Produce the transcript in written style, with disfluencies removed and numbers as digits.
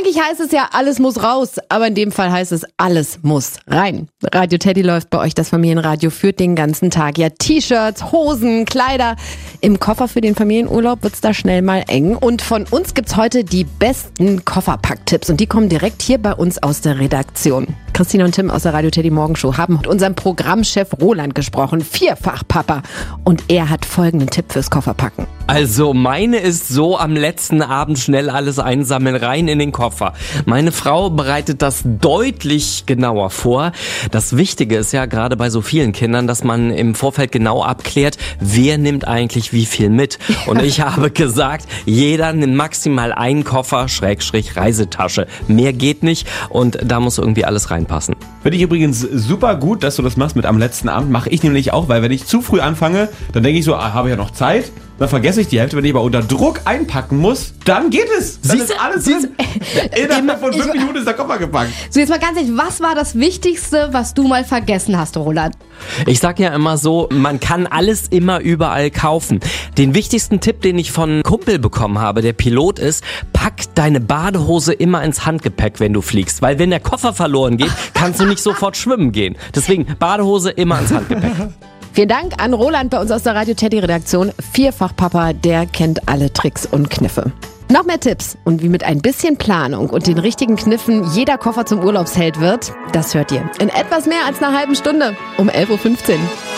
Eigentlich heißt es ja, alles muss raus, aber in dem Fall heißt es, alles muss rein. Radio Teddy läuft bei euch, das Familienradio führt den ganzen Tag. Ja, T-Shirts, Hosen, Kleider. Im Koffer für den Familienurlaub wird's da schnell mal eng. Und von uns gibt's heute die besten Kofferpacktipps und die kommen direkt hier bei uns aus der Redaktion. Christine und Tim aus der Radio Teddy Morgenshow haben mit unserem Programmchef Roland gesprochen, Vierfach-Papa. Und er hat folgenden Tipp fürs Kofferpacken. Also meine ist so, am letzten Abend schnell alles einsammeln, rein in den Koffer. Meine Frau bereitet das deutlich genauer vor. Das Wichtige ist ja gerade bei so vielen Kindern, dass man im Vorfeld genau abklärt, wer nimmt eigentlich wie viel mit. Und ich habe gesagt, jeder nimmt maximal einen Koffer, Reisetasche. Mehr geht nicht und da muss irgendwie alles reinpassen. Finde ich übrigens super gut, dass du das machst mit am letzten Abend. Mache ich nämlich auch, weil wenn ich zu früh anfange, dann denke ich so, habe ich ja noch Zeit. Dann vergesse ich die Hälfte. Wenn ich aber unter Druck einpacken muss, dann geht es. Dann ist alles drin. Innerhalb von 5 Minuten ist der Koffer gepackt. So, jetzt mal ganz ehrlich, was war das Wichtigste, was du mal vergessen hast, Roland? Ich sag ja immer so, man kann alles immer überall kaufen. Den wichtigsten Tipp, den ich von einem Kumpel bekommen habe, der Pilot ist, pack deine Badehose immer ins Handgepäck, wenn du fliegst. Weil wenn der Koffer verloren geht, kannst du nicht sofort schwimmen gehen. Deswegen Badehose immer ins Handgepäck. Vielen Dank an Roland bei uns aus der Radio Teddy Redaktion. Vierfach-Papa, der kennt alle Tricks und Kniffe. Noch mehr Tipps und wie mit ein bisschen Planung und den richtigen Kniffen jeder Koffer zum Urlaubsheld wird, das hört ihr in etwas mehr als einer halben Stunde um 11.15 Uhr.